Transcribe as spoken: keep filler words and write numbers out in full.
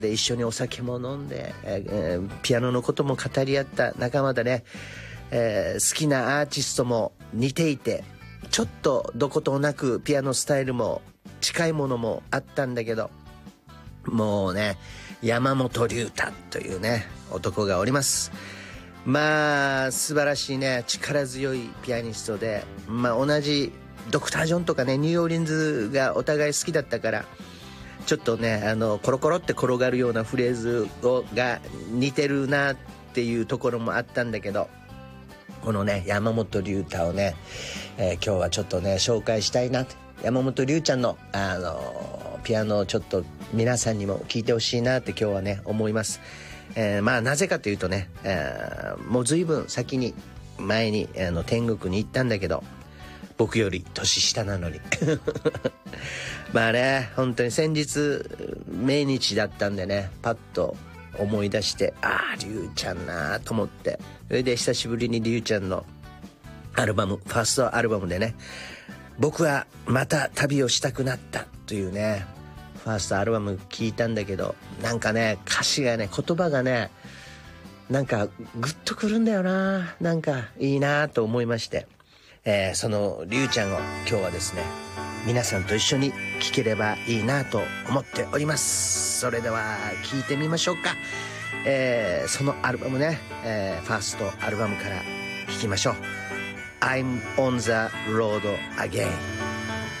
で一緒にお酒も飲んで、えー、ピアノのことも語り合った仲間でね、えー、好きなアーティストも似ていて、ちょっとどことなくピアノスタイルも近いものもあったんだけど、もうね、山本龍太というね男がおります。まあ素晴らしいね、力強いピアニストで、まあ同じドクター・ジョンとかね、ニューオーリンズがお互い好きだったから、ちょっとね、あのコロコロって転がるようなフレーズをが似てるなっていうところもあったんだけど、このね山本龍太をね、えー、今日はちょっとね紹介したいな。山本龍ちゃんのあのピアノをちょっと皆さんにも聴いてほしいなって今日はね思います。えー、まあなぜかというとね、えー、もう随分先に前にあの天国に行ったんだけど、僕より年下なのにまあね、本当に先日命日だったんでね、パッと思い出して、ああ龍ちゃんなと思って、それで久しぶりに龍ちゃんのアルバム、ファーストアルバムでね、僕はまた旅をしたくなったというねファーストアルバム聞いたんだけど、なんかね歌詞がね、言葉がねなんかグッとくるんだよな、なんかいいなと思いまして、えー、その龍ちゃんを今日はですね皆さんと一緒に聴ければいいなと思っております。それでは聴いてみましょうか。えー、そのアルバムね、えー、ファーストアルバムから聴きましょう。I'm on the road again。